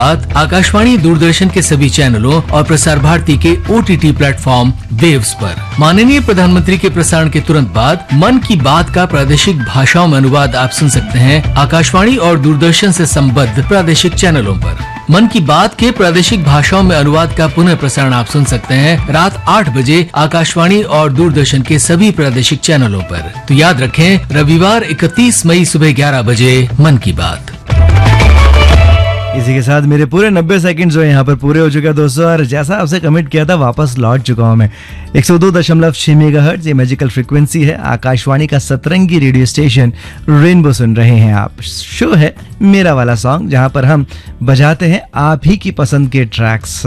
आकाशवाणी दूरदर्शन के सभी चैनलों और प्रसार भारती के OTT प्लेटफॉर्म वेव्स पर। माननीय प्रधानमंत्री के प्रसारण के तुरंत बाद मन की बात का प्रादेशिक भाषाओं में अनुवाद आप सुन सकते हैं आकाशवाणी और दूरदर्शन से संबद्ध प्रादेशिक चैनलों पर। मन की बात के प्रादेशिक भाषाओं में अनुवाद का पुनः प्रसारण आप सुन सकते हैं रात 8 बजे आकाशवाणी और दूरदर्शन के सभी प्रादेशिक चैनलों पर। तो याद रखें, रविवार 31 मई सुबह 11 बजे मन की बात। इसी के साथ मेरे पूरे 90 सेकंड जो है यहाँ पर पूरे हो चुके हैं दोस्तों। और जैसा आपसे कमिट किया था, वापस लौट चुका हूँ मैं। 102.6 मेगाहर्ट्ज ये मैजिकल फ्रीक्वेंसी है। आकाशवाणी का सतरंगी रेडियो स्टेशन रेनबो सुन रहे हैं आप। शो है मेरा वाला सॉन्ग, जहाँ पर हम बजाते हैं आप ही की पसंद के ट्रैक्स।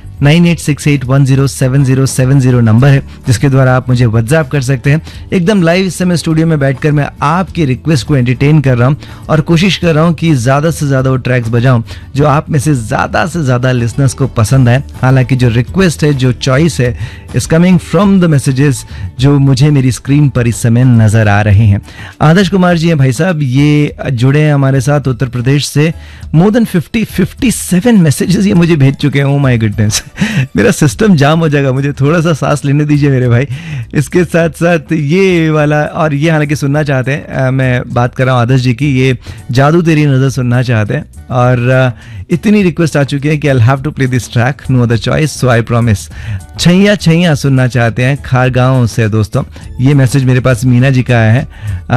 9868107070 नंबर है जिसके द्वारा आप मुझे व्हाट्सएप कर सकते हैं। एकदम लाइव इस समय स्टूडियो में बैठकर मैं आपकी रिक्वेस्ट को एंटरटेन कर रहा हूं और कोशिश कर रहा हूं कि ज़्यादा से ज़्यादा वो ट्रैक्स बजाऊं जो आप में से ज़्यादा लिसनर्स को पसंद आए। हालांकि जो रिक्वेस्ट है, जो चॉइस है, is coming from the messages जो मुझे मेरी स्क्रीन पर इस समय नज़र आ रहे हैं। आदर्श कुमार जी हैं भाई साहब, ये जुड़े हैं हमारे साथ उत्तर प्रदेश से। मोर देन 57 मैसेजेस ये मुझे भेज चुके हैं। ओ माय गुडनेस, मेरा सिस्टम जाम हो जाएगा, मुझे थोड़ा सा सांस लेने दीजिए मेरे भाई। इसके साथ साथ ये वाला, और ये हालांकि सुनना चाहते हैं, मैं बात कर रहा हूँ आदर्श जी की, ये जादू तेरी नज़र सुनना चाहते हैं। और इतनी रिक्वेस्ट आ चुकी है कि I have to play this track, no other choice, so I promise. Chaiyya Chaiyya सुनना चाहते हैं खारगांव से दोस्तों। ये मैसेज मेरे पास मीना जी का आया है।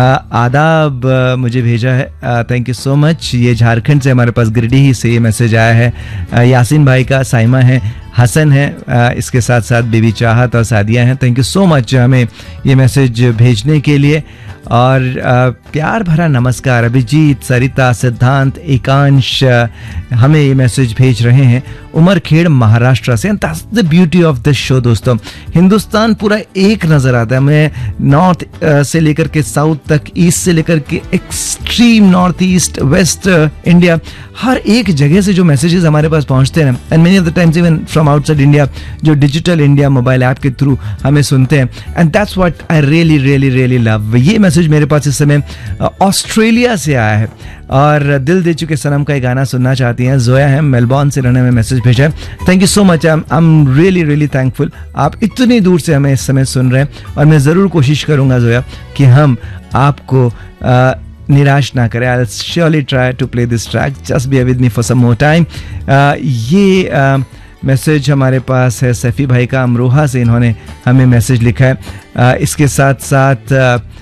आदाब मुझे भेजा है, थैंक यू सो मच। ये झारखंड से हमारे पास गिरिडीह से ये मैसेज आया है। यासीन भाई का, साइमा है, हसन है, इसके साथ साथ बेबी चाहत और सादिया हैं। थैंक यू सो मच हमें ये मैसेज भेजने के लिए। और प्यार भरा नमस्कार अभिजीत, सरिता, सिद्धांत, एकांश हमें ये मैसेज भेज रहे हैं उमरखेड़ महाराष्ट्र से। That's the beauty of this show दोस्तों। हिंदुस्तान पूरा एक नज़र आता है। मैं नॉर्थ से लेकर के साउथ तक, ईस्ट से लेकर के extreme north east, waste India, हर एक जगह से जो मैसेजेस हमारे पास पहुंचते हैं, and many of the times even from outside India, जो डिजिटल इंडिया मोबाइल ऐप के थ्रू हमें सुनते हैं। And that's what I really love. ये मैसेज मेरे पास इस समय ऑस्ट्रेलिया से आया है और दिल दे चुके सनम का एक गाना सुनना चाहती हैं। जोया है, मेलबॉर्न से रहने में मैसेज भेजा है। Thank you so much, I am really thankful. आप इतनी दूर से हमें इस समय सुन रहे हैं और मैं ज़रूर कोशिश करूँगा जोया कि हम आपको निराश ना करें। I surely try to play this track, just be with me for some more time. ये मैसेज हमारे पास है सैफी भाई का, अमरोहा से इन्होंने हमें मैसेज लिखा है। इसके साथ साथ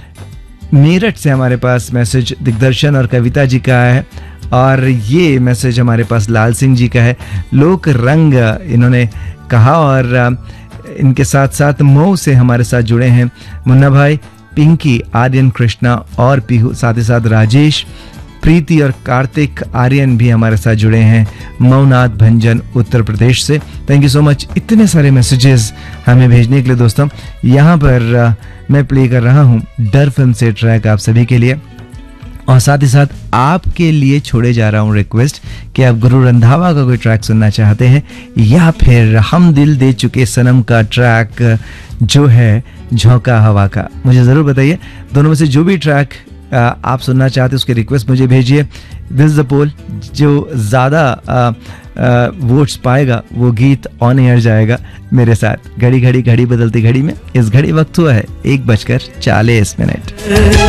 मेरठ से हमारे पास मैसेज दिग्दर्शन और कविता जी का है। और ये मैसेज हमारे पास लाल सिंह जी का है, लोक रंग इन्होंने कहा। और इनके साथ साथ मऊ से हमारे साथ जुड़े हैं मुन्ना भाई, पिंकी, आर्यन, कृष्णा और पीहू, साथ ही साथ राजेश, प्रीति और कार्तिक आर्यन भी हमारे साथ जुड़े हैं मऊनाथ भंजन उत्तर प्रदेश से। थैंक यू सो मच इतने सारे मैसेजेस हमें भेजने के लिए दोस्तों। यहाँ पर मैं प्ले कर रहा हूँ डर फिल्म से ट्रैक आप सभी के लिए, और साथ ही साथ आपके लिए छोड़े जा रहा हूँ रिक्वेस्ट कि आप गुरु रंधावा का कोई ट्रैक सुनना चाहते हैं या फिर हम दिल दे चुके सनम का ट्रैक जो है झोंका हवा का। मुझे ज़रूर बताइए, दोनों में से जो भी ट्रैक आप सुनना चाहते हैं उसकी रिक्वेस्ट मुझे भेजिए। दिस द पोल, जो ज़्यादा वोट्स पाएगा वो गीत ऑन एयर जाएगा मेरे साथ। घड़ी बदलती घड़ी में इस घड़ी वक्त हुआ है 1:40